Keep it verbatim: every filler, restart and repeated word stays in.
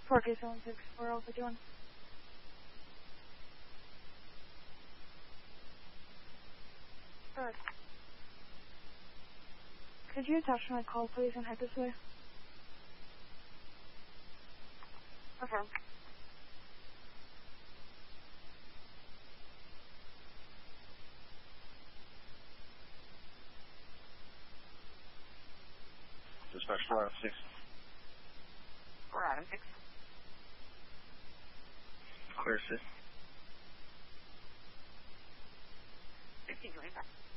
four K seven six four Alpha John. Alright. Could you attach my call, please, and head this way? Okay. Dispatch four out of six. four out of six. Clear assist. fifteen twenty-five.